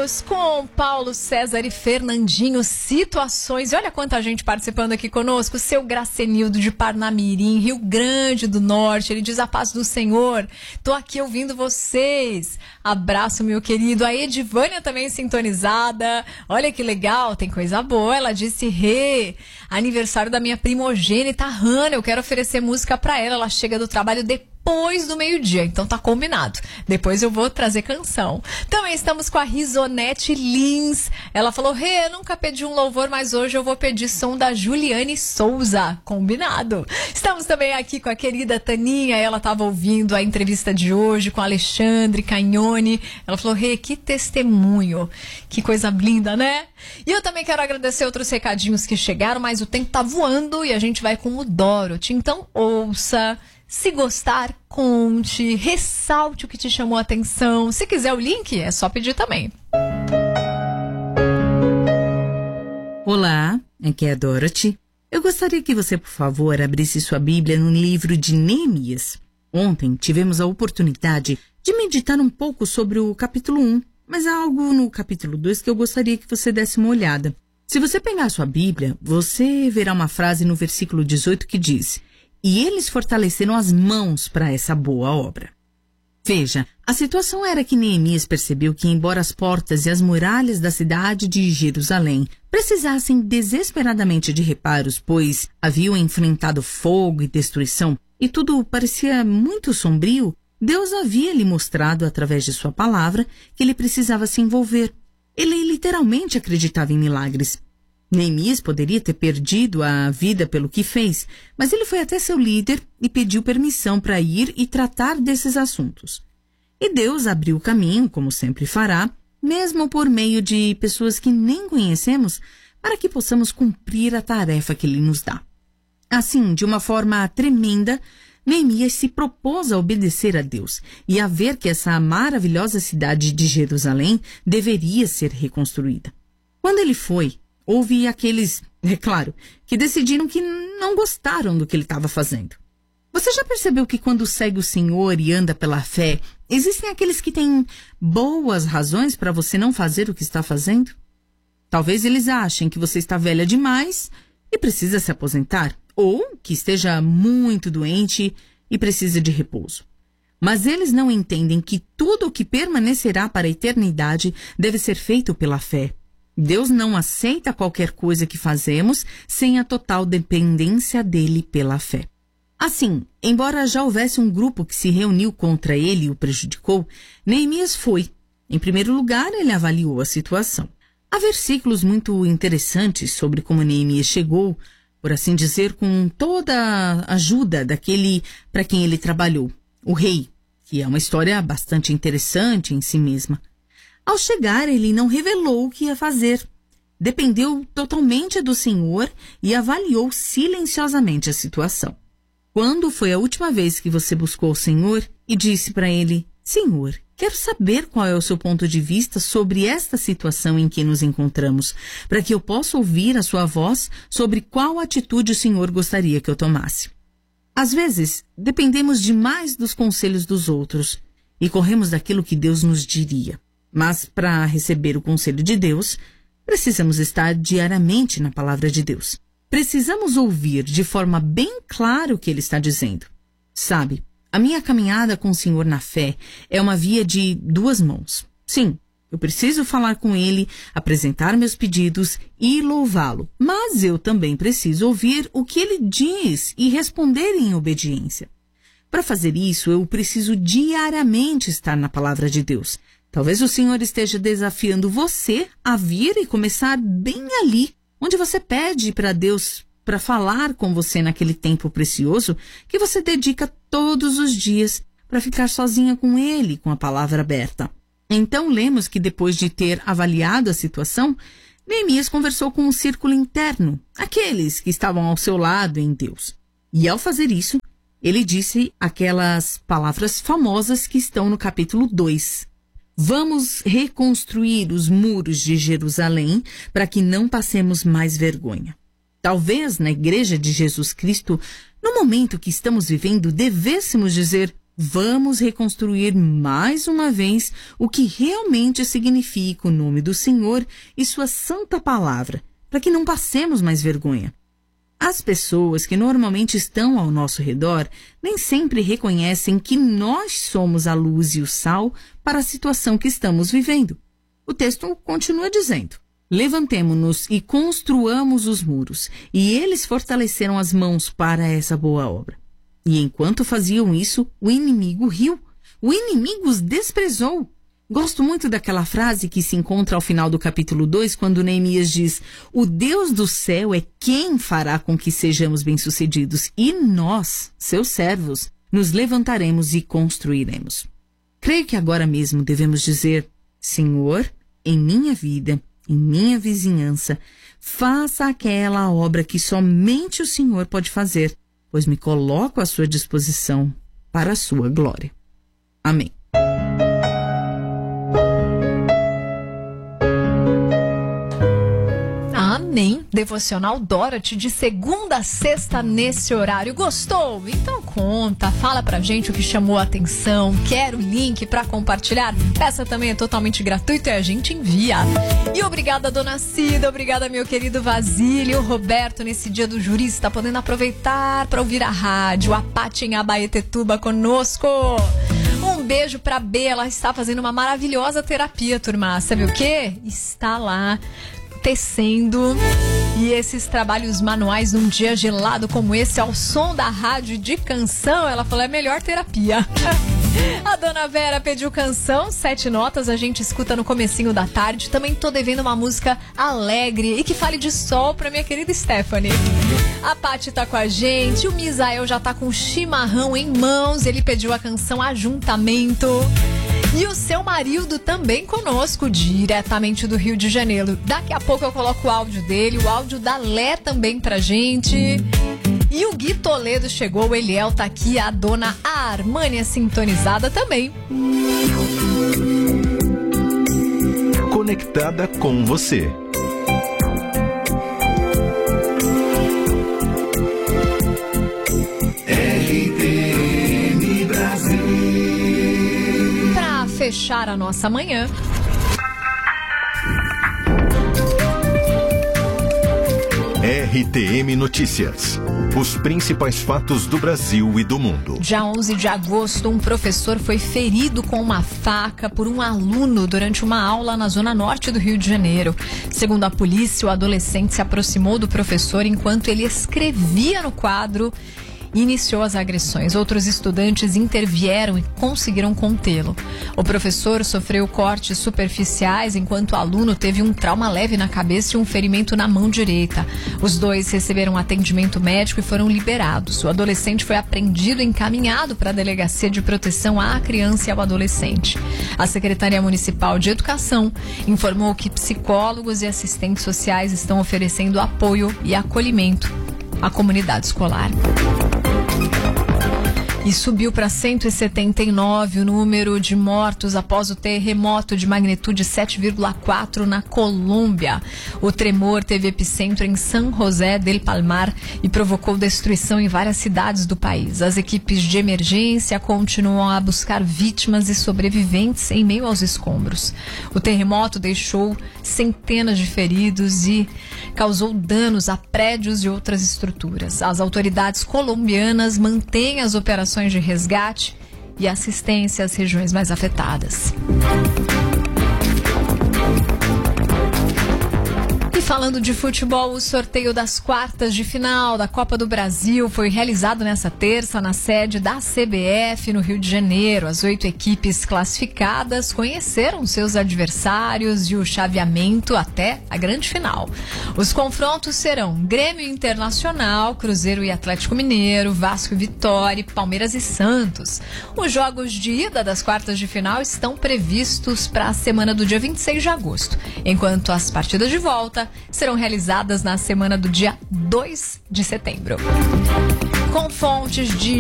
Vamos com Paulo César e Fernandinho, situações. E olha quanta gente participando aqui conosco. Seu Gracenildo de Parnamirim, Rio Grande do Norte. Ele diz: a paz do Senhor. Tô aqui ouvindo vocês. Abraço, meu querido. A Edivânia também sintonizada. Olha que legal, tem coisa boa. Ela disse: aniversário da minha primogênita Hannah. Eu quero oferecer música pra ela. Ela chega do trabalho depois do meio-dia, então tá combinado. Depois eu vou trazer canção. Também estamos com a Risonete Lins. Ela falou: eu nunca pedi um louvor, mas hoje eu vou pedir som da Juliane Souza. Combinado. Estamos também aqui com a querida Taninha. Ela estava ouvindo a entrevista de hoje com Alexandre Cagnoni. Ela falou: que testemunho. Que coisa linda, né? E eu também quero agradecer outros recadinhos que chegaram, mas o tempo tá voando e a gente vai com o Dorothy. Então ouça. Se gostar, conte, ressalte o que te chamou a atenção. Se quiser o link, é só pedir também. Olá, aqui é a Dorothy. Eu gostaria que você, por favor, abrisse sua Bíblia no livro de Neemias. Ontem tivemos a oportunidade de meditar um pouco sobre o capítulo 1, mas há algo no capítulo 2 que eu gostaria que você desse uma olhada. Se você pegar a sua Bíblia, você verá uma frase no versículo 18 que diz: e eles fortaleceram as mãos para essa boa obra. Veja, a situação era que Neemias percebeu que, embora as portas e as muralhas da cidade de Jerusalém precisassem desesperadamente de reparos, pois haviam enfrentado fogo e destruição, e tudo parecia muito sombrio, Deus havia lhe mostrado, através de sua palavra, que ele precisava se envolver. Ele literalmente acreditava em milagres. Neemias poderia ter perdido a vida pelo que fez, mas ele foi até seu líder e pediu permissão para ir e tratar desses assuntos. E Deus abriu o caminho, como sempre fará, mesmo por meio de pessoas que nem conhecemos, para que possamos cumprir a tarefa que ele nos dá. Assim, de uma forma tremenda, Neemias se propôs a obedecer a Deus e a ver que essa maravilhosa cidade de Jerusalém deveria ser reconstruída. Quando ele foi, houve aqueles, é claro, que decidiram que não gostaram do que ele estava fazendo. Você já percebeu que quando segue o Senhor e anda pela fé, existem aqueles que têm boas razões para você não fazer o que está fazendo? Talvez eles achem que você está velha demais e precisa se aposentar, ou que esteja muito doente e precisa de repouso. Mas eles não entendem que tudo o que permanecerá para a eternidade deve ser feito pela fé. Deus não aceita qualquer coisa que fazemos sem a total dependência dele pela fé. Assim, embora já houvesse um grupo que se reuniu contra ele e o prejudicou, Neemias foi. Em primeiro lugar, ele avaliou a situação. Há versículos muito interessantes sobre como Neemias chegou, por assim dizer, com toda a ajuda daquele para quem ele trabalhou, o rei, que é uma história bastante interessante em si mesma. Ao chegar, ele não revelou o que ia fazer. Dependeu totalmente do Senhor e avaliou silenciosamente a situação. Quando foi a última vez que você buscou o Senhor e disse para ele: Senhor, quero saber qual é o seu ponto de vista sobre esta situação em que nos encontramos, para que eu possa ouvir a sua voz sobre qual atitude o Senhor gostaria que eu tomasse. Às vezes, dependemos demais dos conselhos dos outros e corremos daquilo que Deus nos diria. Mas, para receber o conselho de Deus, precisamos estar diariamente na palavra de Deus. Precisamos ouvir de forma bem clara o que Ele está dizendo. Sabe, a minha caminhada com o Senhor na fé é uma via de duas mãos. Sim, eu preciso falar com Ele, apresentar meus pedidos e louvá-lo. Mas eu também preciso ouvir o que Ele diz e responder em obediência. Para fazer isso, eu preciso diariamente estar na palavra de Deus. Talvez o Senhor esteja desafiando você a vir e começar bem ali, onde você pede para Deus para falar com você naquele tempo precioso que você dedica todos os dias para ficar sozinha com Ele, com a palavra aberta. Então lemos que depois de ter avaliado a situação, Neemias conversou com um círculo interno, aqueles que estavam ao seu lado em Deus. E ao fazer isso, ele disse aquelas palavras famosas que estão no capítulo 2. Vamos reconstruir os muros de Jerusalém para que não passemos mais vergonha. Talvez na Igreja de Jesus Cristo, no momento que estamos vivendo, devêssemos dizer: vamos reconstruir mais uma vez o que realmente significa o nome do Senhor e sua santa palavra, para que não passemos mais vergonha. As pessoas que normalmente estão ao nosso redor nem sempre reconhecem que nós somos a luz e o sal para a situação que estamos vivendo. O texto continua dizendo: levantemo-nos e construamos os muros, e eles fortaleceram as mãos para essa boa obra. E enquanto faziam isso, o inimigo riu. O inimigo os desprezou. Gosto muito daquela frase que se encontra ao final do capítulo 2, quando Neemias diz: o Deus do céu é quem fará com que sejamos bem-sucedidos, e nós, seus servos, nos levantaremos e construiremos. Creio que agora mesmo devemos dizer: Senhor, em minha vida, em minha vizinhança, faça aquela obra que somente o Senhor pode fazer, pois me coloco à sua disposição para a sua glória. Amém. Amém. Devocional Dorothy de segunda a sexta nesse horário. Gostou? Então conta, fala pra gente o que chamou a atenção. Quer o link pra compartilhar? Essa também é totalmente gratuita e a gente envia. E obrigada, dona Cida, obrigada, meu querido Vasílio. Roberto, nesse dia do jurista, podendo aproveitar pra ouvir a rádio. A Paty em Abaetetuba conosco. Um beijo pra B, ela está fazendo uma maravilhosa terapia, turma. Sabe o quê? Está lá tecendo, e esses trabalhos manuais num dia gelado como esse, ao som da rádio de canção, ela falou, é melhor terapia. A dona Vera pediu canção, 7 notas, a gente escuta no comecinho da tarde. Também tô devendo uma música alegre e que fale de sol pra minha querida Stephanie. A Paty tá com a gente, o Misael já tá com o chimarrão em mãos, ele pediu a canção Ajuntamento. E o seu Marildo também conosco, diretamente do Rio de Janeiro. Daqui a pouco eu coloco o áudio dele, o áudio da Lé também pra gente. E o Gui Toledo chegou, o Eliel tá aqui, a dona Armânia sintonizada também. Conectada com você. RTM Brasil. Para fechar a nossa manhã, RTM Notícias. Os principais fatos do Brasil e do mundo. Dia 11 de agosto, um professor foi ferido com uma faca por um aluno durante uma aula na zona norte do Rio de Janeiro. Segundo a polícia, o adolescente se aproximou do professor enquanto ele escrevia no quadro e iniciou as agressões. Outros estudantes intervieram e conseguiram contê-lo. O professor sofreu cortes superficiais, enquanto o aluno teve um trauma leve na cabeça e um ferimento na mão direita. Os dois receberam atendimento médico e foram liberados. O adolescente foi apreendido e encaminhado para a Delegacia de Proteção à Criança e ao Adolescente. A Secretaria Municipal de Educação informou que psicólogos e assistentes sociais estão oferecendo apoio e acolhimento à comunidade escolar. E subiu para 179 o número de mortos após o terremoto de magnitude 7,4 na Colômbia. O tremor teve epicentro em San José del Palmar e provocou destruição em várias cidades do país. As equipes de emergência continuam a buscar vítimas e sobreviventes em meio aos escombros. O terremoto deixou centenas de feridos e causou danos a prédios e outras estruturas. As autoridades colombianas mantêm as operações de resgate e assistência às regiões mais afetadas. E falando de futebol, o sorteio das quartas de final da Copa do Brasil foi realizado nesta terça na sede da CBF no Rio de Janeiro. As 8 equipes classificadas conheceram seus adversários e o chaveamento até a grande final. Os confrontos serão Grêmio Internacional, Cruzeiro e Atlético Mineiro, Vasco e Vitória, Palmeiras e Santos. Os jogos de ida das quartas de final estão previstos para a semana do dia 26 de agosto, enquanto as partidas de volta serão realizadas na semana do dia 2 de setembro. Com fontes de